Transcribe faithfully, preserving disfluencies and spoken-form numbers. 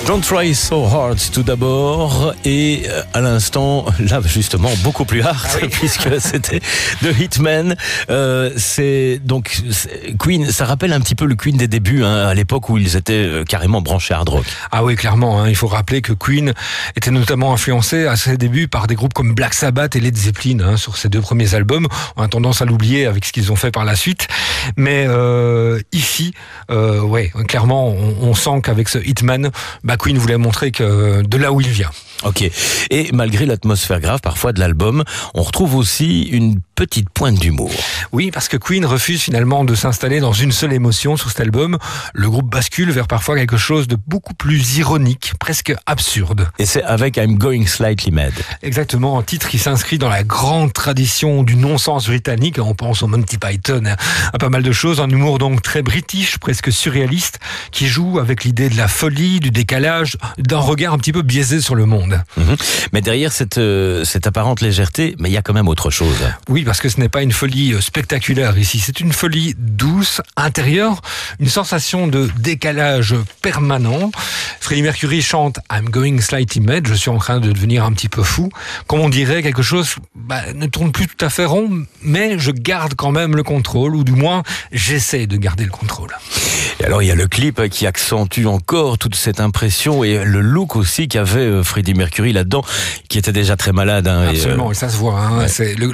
Don't Try So Hard tout d'abord, et à l'instant, là justement beaucoup plus hard, ah oui. puisque c'était The Hitman. Euh, c'est donc c'est, Queen, ça rappelle un petit peu le Queen des débuts, hein, à l'époque où ils étaient carrément branchés hard rock. Ah oui, clairement. Hein, il faut rappeler que Queen était notamment influencé à ses débuts par des groupes comme Black Sabbath et Led Zeppelin hein, sur ses deux premiers albums. On a tendance à l'oublier avec ce qu'ils ont fait par la suite, mais euh, ici, euh, ouais, clairement, on, on sent qu'avec ce Hitman, bah, Queen voulait montrer que de là où il vient. Ok. Et malgré l'atmosphère grave parfois de l'album, on retrouve aussi une petite pointe d'humour. Oui, parce que Queen refuse finalement de s'installer dans une seule émotion sur cet album. Le groupe bascule vers parfois quelque chose de beaucoup plus ironique, presque absurde. Et c'est avec I'm Going Slightly Mad. Exactement, un titre qui s'inscrit dans la grande tradition du non-sens britannique. On pense au Monty Python, à pas mal de choses. Un humour donc très british, presque surréaliste, qui joue avec l'idée de la folie, du décalage, d'un regard un petit peu biaisé sur le monde. Mmh. Mais derrière cette, euh, cette apparente légèreté, mais il y a quand même autre chose. Oui, parce que ce n'est pas une folie spectaculaire ici, c'est une folie douce, intérieure, une sensation de décalage permanent. Freddie Mercury chante I'm going slightly mad, je suis en train de devenir un petit peu fou. Comme on dirait, quelque chose bah, ne tourne plus tout à fait rond, mais je garde quand même le contrôle, ou du moins j'essaie de garder le contrôle. Et alors il y a le clip qui accentue encore toute cette impression et le look aussi qu'avait Freddie Mercury là-dedans, qui était déjà très malade. Hein, Absolument, et, euh... et ça se voit. Hein, ouais. c'est le,